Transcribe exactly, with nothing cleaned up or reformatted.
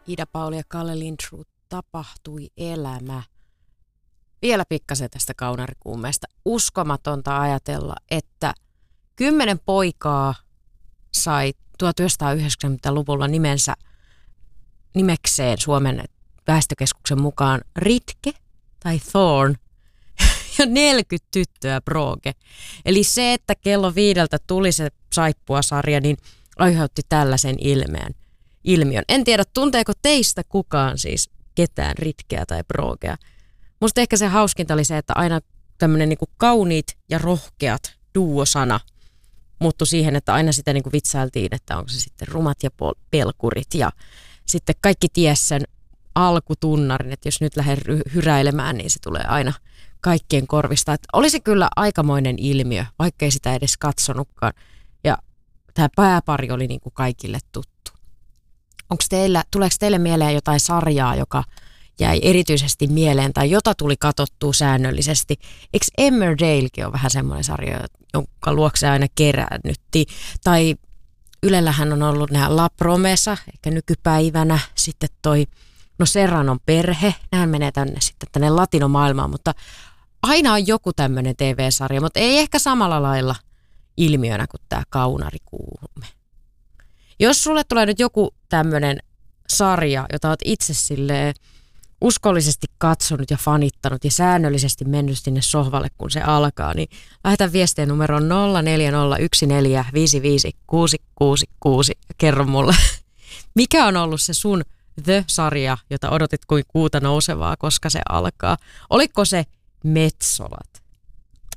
Ida-Pauli ja Kalle Lindroth, tapahtui elämä. Vielä pikkasen tästä kaunarikuumeesta. Uskomatonta ajatella, että kymmenen poikaa sai tuhatyhdeksänsataayhdeksänkymmentäluvulla nimensä nimekseen Suomen väestökeskuksen mukaan Ritke tai Thorn ja neljäkymmentä tyttöä Brooke. Eli se, että kello viideltä tuli se saippuasarja, niin aiheutti tällaisen ilmeen, ilmiön. En tiedä, tunteeko teistä kukaan siis ketään Ritkeä tai Brookea. Musta ehkä se hauskinta oli se, että aina tämmöinen niinku kauniit ja rohkeat duosana muuttui siihen, että aina sitä niinku vitsailtiin, että onko se sitten rumat ja pelkurit. Ja sitten kaikki ties sen alkutunnarin, että jos nyt lähden hyräilemään, niin se tulee aina kaikkien korvista. Että olisi kyllä aikamoinen ilmiö, vaikkei sitä edes katsonutkaan. Ja tämä pääpari oli niinku kaikille tuttu. Onko teillä, tuleeko teille mieleen jotain sarjaa, joka jäi erityisesti mieleen tai jota tuli katsottua säännöllisesti? Eikö Emmerdalekin ole vähän semmoinen sarja, jonka luokse aina keräännytti? Tai Ylellähän on ollut nämä La Promesa, ehkä nykypäivänä, sitten toi, no Serranon perhe, nämä menee tänne sitten tänne latinomaailmaan, mutta aina on joku tämmöinen T V-sarja, mutta ei ehkä samalla lailla ilmiönä kuin tämä kaunarikuume. Jos sulle tulee nyt joku tämmöinen sarja, jota olet itse silleen uskollisesti katsonut ja fanittanut ja säännöllisesti mennyt sinne sohvalle, kun se alkaa, niin lähetä viestiä numeroon nolla neljä nolla yksi neljä viisi viisi kuusi kuusi kuusi ja kerro mulle, mikä on ollut se sun The-sarja, jota odotit kuin kuuta nousevaa, koska se alkaa. Oliko se Metsolat?